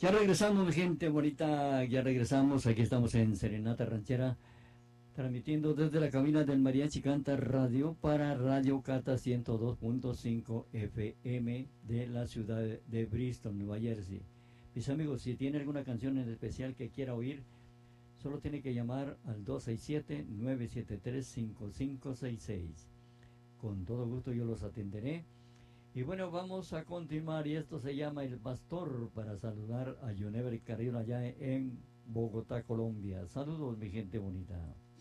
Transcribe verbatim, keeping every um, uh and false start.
Ya regresamos, mi gente bonita, ya regresamos. Aquí estamos en Serenata Ranchera, transmitiendo desde la cabina del Mariachi Canta Radio para Radio Cata ciento dos punto cinco F M de la ciudad de Bristol, Nueva Jersey. Mis amigos, si tiene alguna canción en especial que quiera oír, solo tiene que llamar al dos seis siete, nueve siete tres, cinco cinco seis seis. Con todo gusto yo los atenderé. Y bueno, vamos a continuar, y esto se llama El Pastor, para saludar a Yonever Carrillo allá en Bogotá, Colombia. Saludos, mi gente bonita.